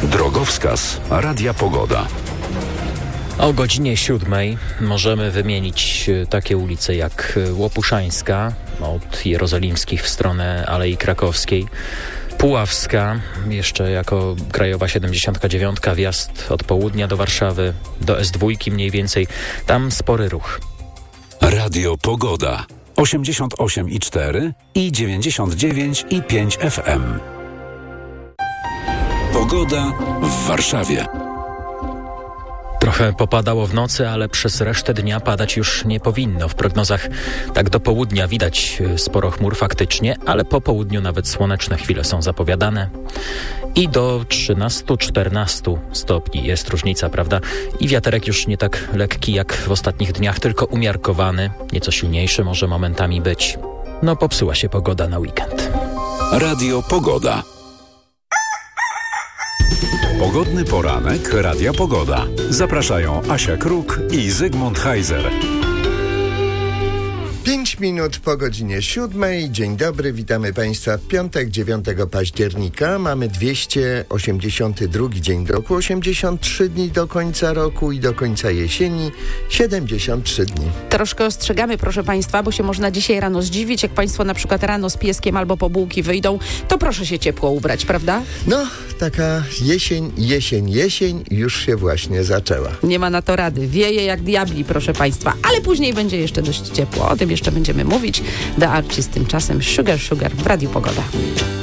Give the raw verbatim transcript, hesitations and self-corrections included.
Drogowskaz Radia Pogoda. O godzinie siódmej możemy wymienić takie ulice jak Łopuszańska, od Jerozolimskich w stronę Alei Krakowskiej, Puławska, jeszcze jako Krajowa siedemdziesiąt dziewięć, wjazd od południa do Warszawy, do S dwa mniej więcej, tam spory ruch. Radio Pogoda osiemdziesiąt osiem i cztery i dziewięćdziesiąt dziewięć i pięć F M. Pogoda w Warszawie. Trochę popadało w nocy, ale przez resztę dnia padać już nie powinno. W prognozach tak do południa widać sporo chmur faktycznie, ale po południu nawet słoneczne chwile są zapowiadane. I do trzynastu czternastu stopni jest różnica, prawda? I wiaterek już nie tak lekki jak w ostatnich dniach, tylko umiarkowany, nieco silniejszy może momentami być. No popsuła się pogoda na weekend. Radio Pogoda. Pogodny poranek Radia Pogoda. Zapraszają Asia Kruk i Zygmunt Heiser. Pięć minut po godzinie siódmej. Dzień dobry, witamy Państwa w piątek, dziewiątego października. Mamy dwieście osiemdziesiąty drugi dzień roku, osiemdziesiąt trzy dni do końca roku i do końca jesieni, siedemdziesiąt trzy dni. Troszkę ostrzegamy, proszę Państwa, bo się można dzisiaj rano zdziwić. Jak Państwo na przykład rano z pieskiem albo po bułki wyjdą, to proszę się ciepło ubrać, prawda? No, taka jesień, jesień, jesień już się właśnie zaczęła. Nie ma na to rady. Wieje jak diabli, proszę Państwa. Ale później będzie jeszcze dość ciepło. O tym jeszcze będziemy mówić. The Archie z tymczasem Sugar Sugar w Radiu Pogoda.